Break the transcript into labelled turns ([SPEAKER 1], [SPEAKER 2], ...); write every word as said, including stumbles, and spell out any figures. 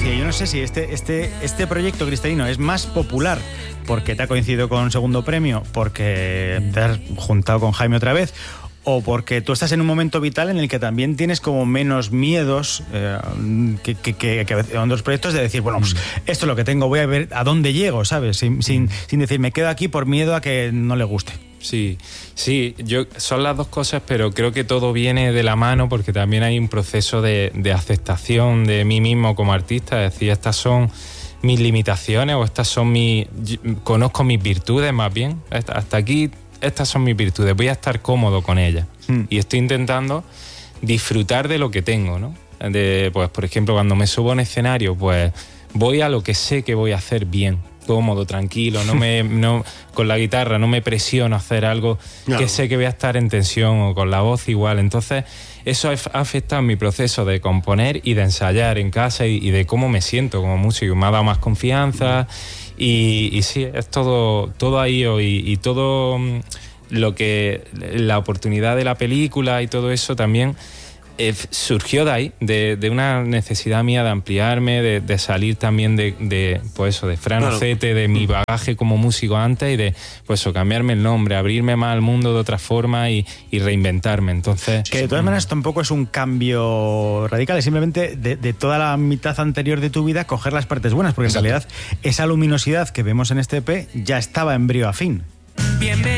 [SPEAKER 1] decía, yo no sé si este, este, este proyecto cristalino es más popular porque te ha coincidido con un segundo premio, porque te has juntado con Jaime otra vez, o porque tú estás en un momento vital en el que también tienes como menos miedos eh, que, que, que, que en otros proyectos, de decir, bueno, pues esto es lo que tengo, voy a ver a dónde llego, ¿sabes? Sin, sin, sin decir, me quedo aquí por miedo a que no le guste.
[SPEAKER 2] Sí, sí, yo, son las dos cosas, pero creo que todo viene de la mano, porque también hay un proceso de, de aceptación de mí mismo como artista, es decir, estas son mis limitaciones o estas son mis... conozco mis virtudes más bien, hasta aquí estas son mis virtudes, voy a estar cómodo con ellas mm. y estoy intentando disfrutar de lo que tengo, ¿no? De, pues, por ejemplo, cuando me subo a un escenario, pues voy a lo que sé que voy a hacer bien, cómodo, tranquilo, no me no con la guitarra no me presiono a hacer algo no. que sé que voy a estar en tensión, o con la voz igual. Entonces eso ha afectado mi proceso de componer y de ensayar en casa y, y de cómo me siento como músico. Me ha dado más confianza y, y sí, es todo todo ahí y, y todo lo que la oportunidad de la película y todo eso también Eh, surgió de ahí, de, de una necesidad mía de ampliarme, de, de salir también de, de pues eso, de Fran Ocete, de mi bagaje como músico antes, y de pues eso, cambiarme el nombre, abrirme más al mundo de otra forma y, y reinventarme. Entonces,
[SPEAKER 1] que de todas maneras tampoco es un cambio radical, es simplemente de, de toda la mitad anterior de tu vida coger las partes buenas, porque en Exacto. realidad esa luminosidad que vemos en este E P ya estaba en brío a fin. Bienvenido.